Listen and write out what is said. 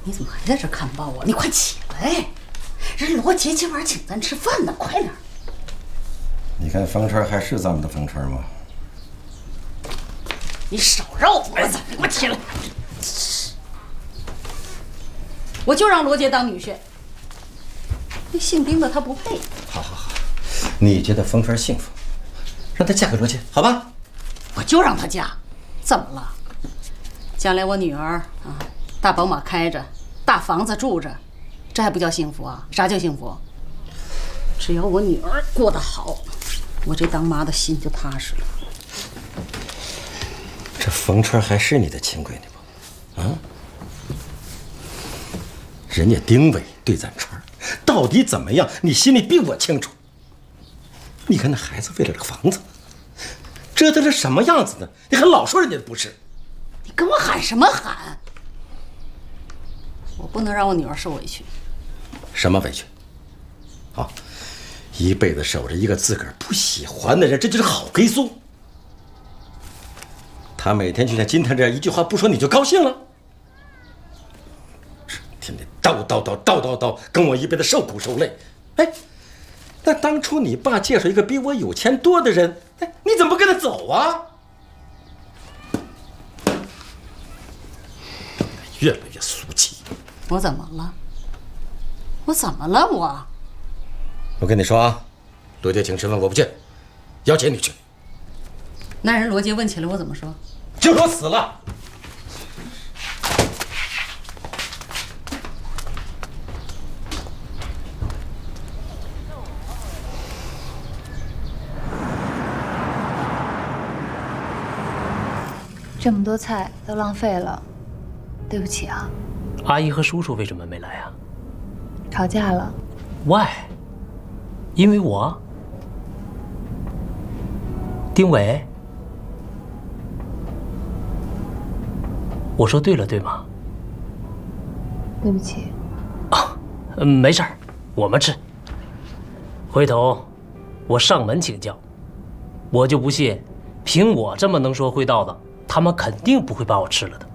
你怎么还在这看报啊？你快起来！人罗杰今晚请咱吃饭呢，快点！ 你看风川还是咱们的风川吗？ 你少绕脖子！你给我起来！我就让罗杰当女婿。那姓丁的他不配。 好，你觉得风川幸福，让她嫁给罗杰，好吧？ 我就让她嫁，怎么了？将来我女儿啊，大宝马开着，大房子住着，这还不叫幸福啊？啥叫幸福？只要我女儿过得好，我这当妈的心就踏实了。 这风川还是你的亲闺女吗？啊？人家丁伟对咱川到底怎么样，你心里比我清楚。你看那孩子为了这个房子，折腾成什么样子呢？你还老说人家的不是？ 你跟我喊什么喊？我不能让我女儿受委屈。 什么委屈？啊，一辈子守着一个自个儿不喜欢的人，这就是好归宿。他每天就像金坛这样，一句话不说你就高兴了，天天叨，跟我一辈子受苦受累。哎，那当初你爸介绍一个比我有钱多的人，哎，你怎么不跟他走啊？越来越俗气。 我怎么了？我怎么了？ 我跟你说啊，罗杰请吃饭我不去，姚姐你去。 那人罗杰问起来，我怎么说？ 就说死了。 这么多菜都浪费了，对不起啊。 阿姨和叔叔为什么没来啊？ 吵架了。 Why？ 因为我？丁伟？我说对了对吗？ 对不起。 啊，没事儿，我们吃。回头我上门请教，我就不信，凭我这么能说会道的，他们肯定不会把我吃了的。